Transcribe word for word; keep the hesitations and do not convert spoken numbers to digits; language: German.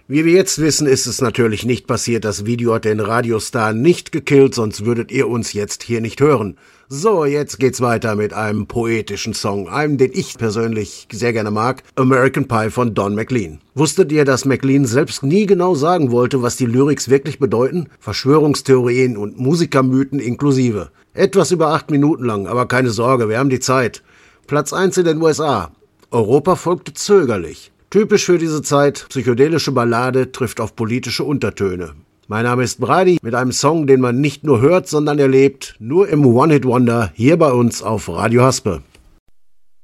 Wie wir jetzt wissen, ist es natürlich nicht passiert. Das Video hat den Radiostar nicht gekillt, sonst würdet ihr uns jetzt hier nicht hören. So, jetzt geht's weiter mit einem poetischen Song, einem, den ich persönlich sehr gerne mag, American Pie von Don McLean. Wusstet ihr, dass McLean selbst nie genau sagen wollte, was die Lyrics wirklich bedeuten? Verschwörungstheorien und Musikermythen inklusive. Etwas über acht Minuten lang, aber keine Sorge, wir haben die Zeit. Platz eins in den U S A. Europa folgte zögerlich. Typisch für diese Zeit, psychedelische Ballade trifft auf politische Untertöne. Mein Name ist Brady mit einem Song, den man nicht nur hört, sondern erlebt, nur im One-Hit-Wonder hier bei uns auf Radio Haspe.